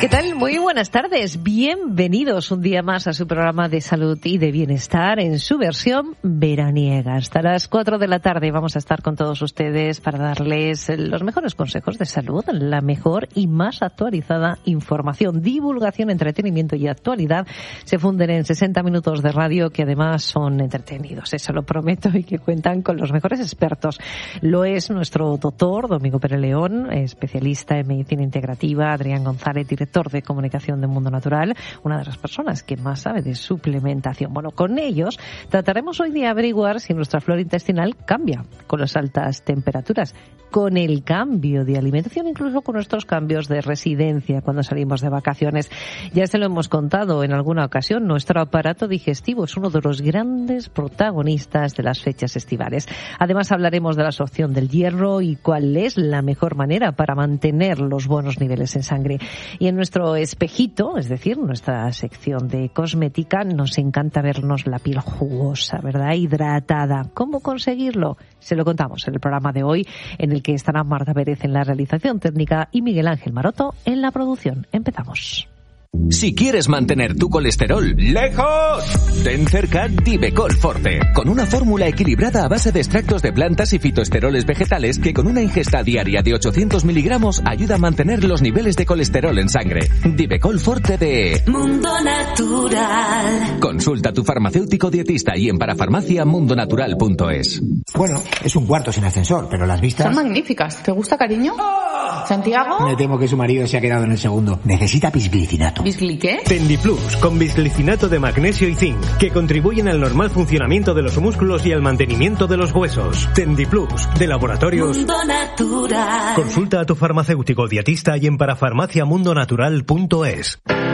¿Qué tal? Muy buenas tardes. Bienvenidos un día más a su programa de salud y de bienestar en su versión veraniega. Hasta las 4 de la tarde vamos a estar con todos ustedes para darles los mejores consejos de salud, la mejor y más actualizada información, divulgación, entretenimiento y actualidad. Se funden en 60 minutos de radio que además son entretenidos, eso lo prometo, y que cuentan con los mejores expertos. Lo es nuestro doctor Domingo Pérez León, especialista en medicina integrativa, Adrián González, director de comunicación de Mundo Natural, una de las personas que más sabe de suplementación. Bueno, con ellos trataremos hoy de averiguar si nuestra flora intestinal cambia con las altas temperaturas, con el cambio de alimentación, incluso con nuestros cambios de residencia cuando salimos de vacaciones. Ya se lo hemos contado en alguna ocasión, nuestro aparato digestivo es uno de los grandes protagonistas de las fechas estivales. Además hablaremos de la absorción del hierro y cuál es la mejor manera para mantener los buenos niveles en sangre. Y en nuestro espejito, es decir, nuestra sección de cosmética, nos encanta vernos la piel jugosa, ¿verdad? Hidratada. ¿Cómo conseguirlo? Se lo contamos en el programa de hoy, en el que estará Marta Pérez en la realización técnica y Miguel Ángel Maroto en la producción. Empezamos. Si quieres mantener tu colesterol lejos, ten cerca Divecol Forte, con una fórmula equilibrada a base de extractos de plantas y fitoesteroles vegetales que con una ingesta diaria de 800 miligramos ayuda a mantener los niveles de colesterol en sangre. Divecol Forte de Mundo Natural. Consulta a tu farmacéutico dietista y en parafarmaciamundonatural.es. Bueno, es un cuarto sin ascensor, pero las vistas son magníficas. ¿Te gusta, cariño? ¿Santiago? Me temo que su marido se ha quedado en el segundo. Necesita bisglicinato. ¿Bisgli qué? Tendiplus, con bisglicinato de magnesio y zinc, que contribuyen al normal funcionamiento de los músculos y al mantenimiento de los huesos. Tendiplus, de Laboratorios Mundo Natural. Consulta a tu farmacéutico dietista y en parafarmaciamundonatural.es.